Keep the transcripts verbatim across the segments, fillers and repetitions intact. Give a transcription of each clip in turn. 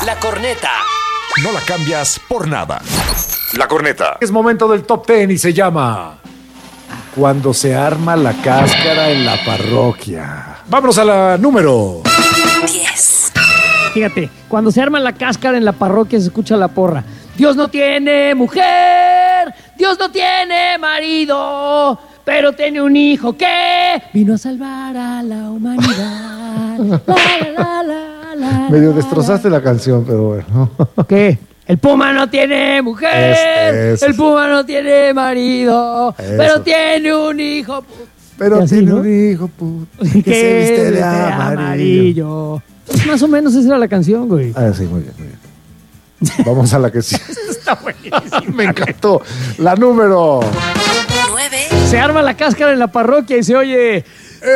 La corneta. No la cambias por nada. La corneta. Es momento del top ten y se llama Cuando se arma la cáscara en la parroquia. Vámonos a la número diez. Fíjate, cuando se arma la cáscara en la parroquia se escucha la porra. Dios no tiene mujer, Dios no tiene marido, pero tiene un hijo que vino a salvar a la humanidad. La, la, la, la, Medio la, destrozaste la canción, pero bueno. ¿Qué? El puma no tiene mujer, Este, ese. el puma no tiene marido, Eso. pero tiene un hijo. Pero Y así, tiene ¿no? un hijo, puto, que, Que se viste de viste amarillo. amarillo. Pues más o menos esa era la canción, güey. Ah, sí, muy bien, muy bien. Vamos a la que sí. Está buenísimo. Me encantó. La número nueve. Se arma la cáscara en la parroquia y se oye...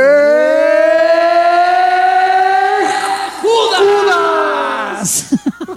¡Judas!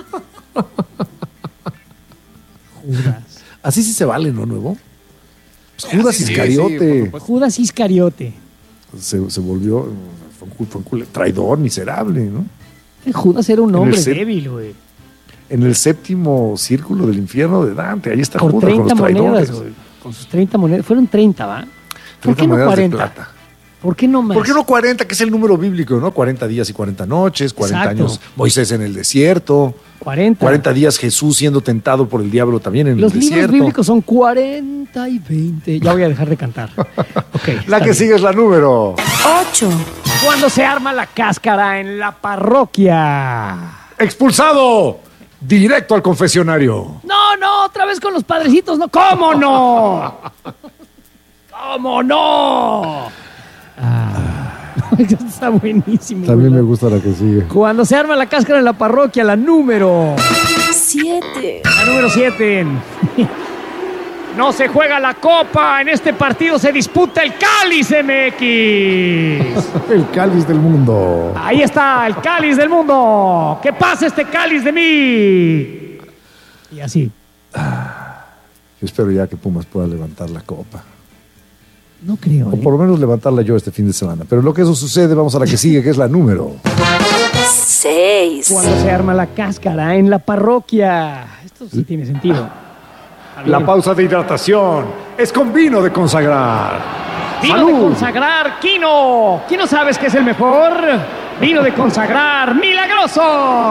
Judas. Así sí se vale, ¿no, nuevo? Pues Judas sí, sí, Iscariote. sí, Judas Iscariote. se, se volvió fue un, fue un cule- traidor, miserable, ¿no? Judas era un En el hombre set- débil, güey. En el séptimo círculo del infierno de Dante, ahí está Por Judas con treinta los monedas, traidores. güey. Con sus treinta monedas. Fueron treinta, ¿va? ¿Por treinta qué no monedas de cuarenta? plata. ¿Por qué no más? ¿Por qué no cuarenta, que es el número bíblico, ¿no? cuarenta días y cuarenta noches, cuarenta Exacto. años Moisés en el desierto, cuarenta. cuarenta días Jesús siendo tentado por el diablo también en Los el libros desierto. bíblicos son cuarenta y veinte. Ya voy a dejar de cantar. Okay, La está que bien. sigue es la número. ocho. Cuando se arma la cáscara en la parroquia. Expulsado. Directo al confesionario. No, no, otra vez con los padrecitos, no. ¿Cómo no? ¿Cómo no? Ah, está buenísimo. También me güey. gusta la que sigue. Cuando se arma la cáscara en la parroquia, la número. siete. La número siete. No se juega la copa, en este partido se disputa el Cáliz M X. El cáliz del mundo. Ahí está, el Cáliz del mundo. ¿Qué pasa este Cáliz de mí? Y así. Yo espero ya que Pumas pueda levantar la copa. No creo, O ¿eh? por lo menos levantarla yo este fin de semana. Pero lo que eso sucede, vamos a la que sigue, que es la número. seis. Cuando se arma la cáscara en la parroquia. Esto sí tiene sentido. Está bien. La pausa de hidratación es con vino de consagrar. Vino ¡Salud! de consagrar, Quino. ¿Quién no sabes que es el mejor? Vino de consagrar, milagroso.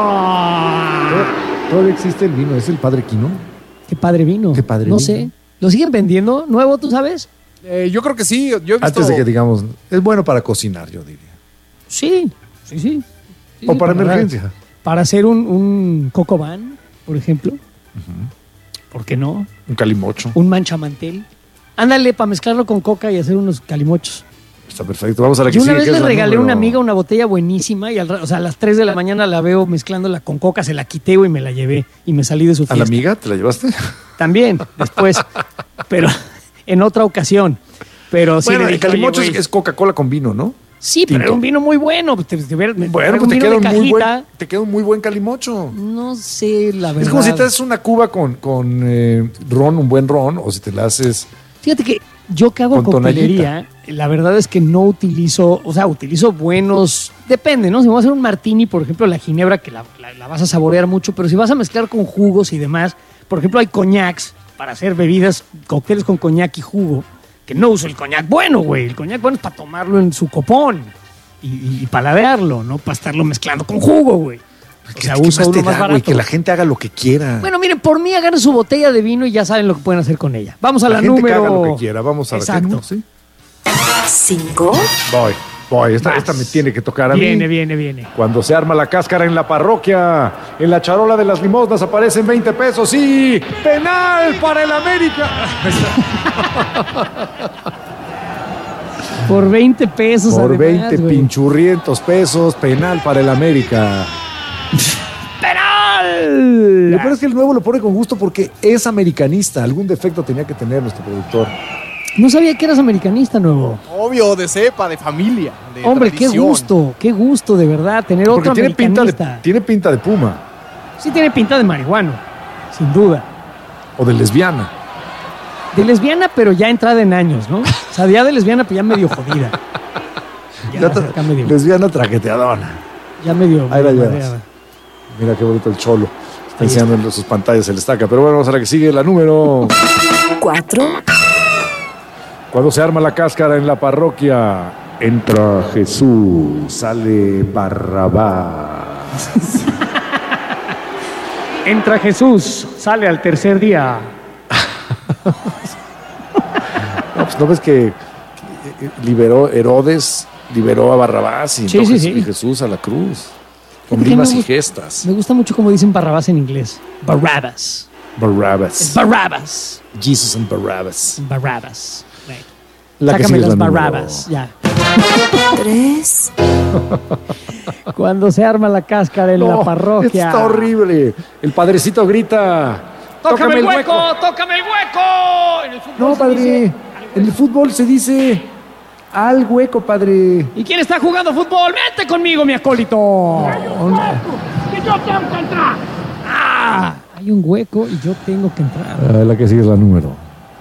Todavía existe el vino, ¿es el Padre Quino? Qué padre vino. Qué padre No vino. sé. ¿Lo siguen vendiendo? ¿Nuevo, tú sabes? Eh, yo creo que sí. Yo he visto... Antes de que digamos, es bueno para cocinar, yo diría. Sí, sí, sí. Sí, O sí, para emergencia. Para hacer un, un coco van, por ejemplo. ¿Por qué no? Un calimocho. Un manchamantel. Ándale, para mezclarlo con coca y hacer unos calimochos. Está perfecto. Vamos a la que Yo una sigue, vez que le es la regalé a una número- amiga una botella buenísima y al, ra- o sea, a las tres de la mañana la veo mezclándola con coca, se la quité güey, y me la llevé y me salí de su ¿A fiesta. la amiga te la llevaste? También, después, pero en otra ocasión. Pero sí bueno, le el dije, "Oye, calimocho güey". es Coca-Cola con vino, ¿no? Sí, pero tinto. era un vino muy bueno. Te, te, te, Bueno, un pues te vino queda, de un muy cajita. buen, te queda un muy buen calimocho. No sé, la verdad. Es como si te haces una cuba con, con eh, ron, un buen ron, o si te la haces... Fíjate que yo que hago Con coctelería, la verdad es que no utilizo, o sea, utilizo buenos, depende, ¿no? Si voy a hacer un martini, por ejemplo, la ginebra, que la, la- la vas a saborear mucho, pero si vas a mezclar con jugos y demás, por ejemplo, hay coñacs para hacer bebidas, cócteles con coñac y jugo, que no uso el coñac bueno, güey. El coñac bueno es para tomarlo en su copón y, y, y paladearlo, no para estarlo mezclando con jugo, güey. O sea, ¿Qué usa más uno te más da, güey? barato. Que la gente haga lo que quiera. Bueno, miren, por mí hagan su botella de vino y ya saben lo que pueden hacer con ella. Vamos a la, la gente número... que haga lo que quiera. Vamos a la Exacto. que no, ¿sí? cinco. Voy, voy. Esta, Vas. esta me tiene que tocar a Viene, mí. viene, viene. Cuando se arma la cáscara en la parroquia, en la charola de las limosnas aparecen veinte pesos y penal para el América. Por veinte pesos, Por además, veinte güey. pinchurrientos pesos, penal para el América. ¡Penal! Lo peor es que el nuevo lo pone con gusto porque es americanista. Algún defecto tenía que tener nuestro productor. No sabía que eras americanista, nuevo. Obvio, de cepa, de familia, de Hombre, qué tradición. gusto, qué gusto, de verdad, tener Porque otro tiene pinta, americanista. de, tiene pinta de puma Sí tiene pinta de marihuano, sin duda. o de lesbiana. De lesbiana, pero ya entrada en años, ¿no? O sea, ya de lesbiana, pero ya medio jodida. Ya, Ya acá medio, lesbiana traqueteadona. ya medio, Ahí la medio llevas. madreada. Mira qué bonito el cholo. Está enseñando en sus pantallas el estaca. Pero bueno, vamos a la que sigue, la número. Cuatro. Cuando se arma la cáscara en la parroquia, entra Jesús, sale Barrabás. Entra Jesús, sale al tercer día. No, pues no ves que liberó Herodes, liberó a Barrabás y, Sí, entró sí, Jesús, sí. y Jesús a la cruz. Con Fíjate que rimas me y gusta- gestas. Me gusta mucho cómo dicen Barrabás en inglés. Barabbas. Barrabás. Barabbas. Jesus and Barrabás. Barabbas. Right. La que Sácame sigue es las la número- Barabbas. Ya. Tres. Cuando se arma la cáscara en No, la parroquia. Está horrible. El padrecito grita. ¡Tócame el hueco! ¡Tócame el hueco! En el fútbol No, se padre. dice- En el fútbol se dice al hueco, padre. ¿Y quién está jugando fútbol? ¡Vete conmigo, mi acólito! ¡Que yo tengo que entrar! ¡Ah! Hay un hueco y yo tengo que entrar. Ah, la que sigue es la número.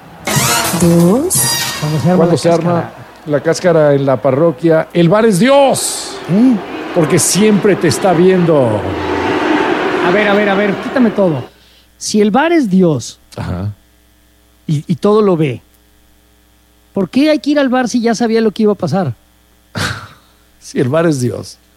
Dos. Cuando se arma Cuando la se cáscara. arma la cáscara en la parroquia, el bar es Dios. ¿Eh? Porque siempre te está viendo. A ver, a ver, a ver, quítame todo. Si el bar es Dios Ajá. y, y todo lo ve, ¿por qué hay que ir al bar si ya sabía lo que iba a pasar? Sí, el bar es Dios.